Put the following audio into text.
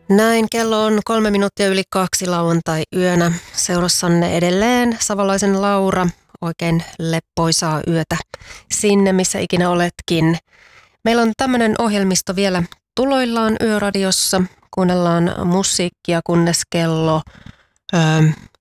Näin kello on 3 minuuttia yli 2 lauantai-yönä. Seurassanne edelleen Savolaisen Laura. Oikein leppoisaa yötä sinne, missä ikinä oletkin. Meillä on tämmöinen ohjelmisto vielä tuloillaan Yöradiossa. Kuunnellaan musiikkia, kunnes kello